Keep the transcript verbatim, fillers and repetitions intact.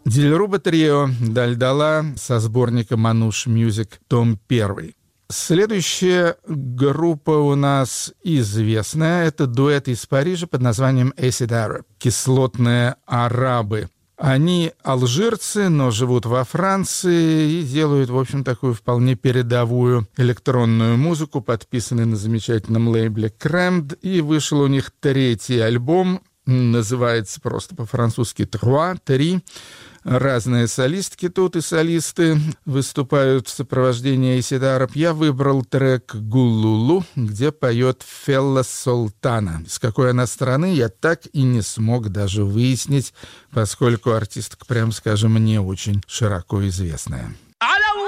Дильруба Трио, Дальдала со сборника «Мануш Мьюзик», том первый. Следующая группа у нас известная. Это дуэт из Парижа под названием Acid Arab, кислотные арабы. Они алжирцы, но живут во Франции и делают, в общем, такую вполне передовую электронную музыку, подписанную на замечательном лейбле Crammed. И вышел у них третий альбом, называется просто по-французски «Trois», «Три». Разные солистки тут и солисты выступают в сопровождении Acid Arab. Я выбрал трек «Гуллулу», где поет Фелла Солтана. С какой она страны, я так и не смог даже выяснить, поскольку артистка, прям скажем, не очень широко известная.